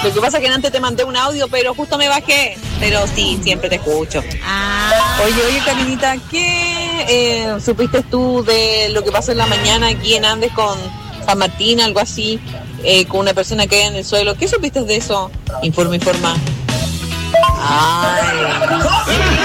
Lo que pasa es que antes te mandé un audio, pero justo me bajé. Pero sí, siempre te escucho. Oye, Caminita, ¿qué supiste tú de lo que pasó en la mañana aquí en Andes con San Martín, algo así, con una persona que cae en el suelo? ¿Qué supiste de eso? Informa. Ay.